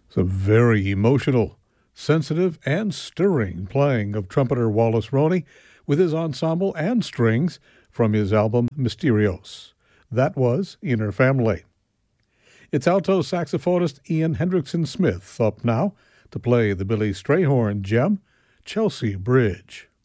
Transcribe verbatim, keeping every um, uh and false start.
Some very emotional, sensitive, and stirring playing of trumpeter Wallace Roney with his ensemble and strings from his album Mysterios. That was Inner Family. It's alto saxophonist Ian Hendrickson Smith up now to play the Billy Strayhorn gem, Chelsea Bridge.